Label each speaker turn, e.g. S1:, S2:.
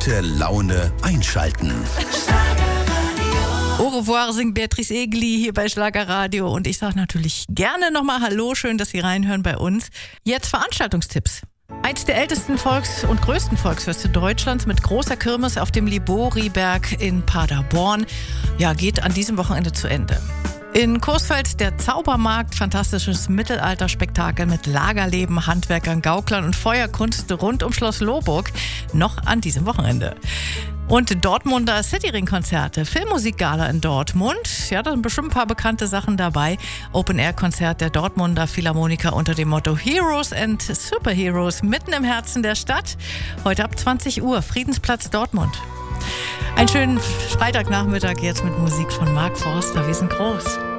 S1: gute Laune einschalten.
S2: Au revoir singt Beatrice Egli hier bei Schlagerradio und ich sage natürlich gerne nochmal Hallo, schön, dass Sie reinhören bei uns. Jetzt Veranstaltungstipps. Eins der ältesten und größten Volksfeste Deutschlands mit großer Kirmes auf dem Liboriberg in Paderborn, geht an diesem Wochenende zu Ende. In Coesfeld der Zaubermarkt, fantastisches Mittelalterspektakel mit Lagerleben, Handwerkern, Gauklern und Feuerkunst rund um Schloss Lohburg, noch an diesem Wochenende. Und Dortmunder Cityring-Konzerte, Filmmusikgala in Dortmund. Ja, da sind bestimmt ein paar bekannte Sachen dabei. Open-Air-Konzert der Dortmunder Philharmoniker unter dem Motto Heroes and Superheroes mitten im Herzen der Stadt. Heute ab 20 Uhr, Friedensplatz Dortmund. Einen schönen Freitagnachmittag jetzt mit Musik von Mark Forster. Wir sind groß.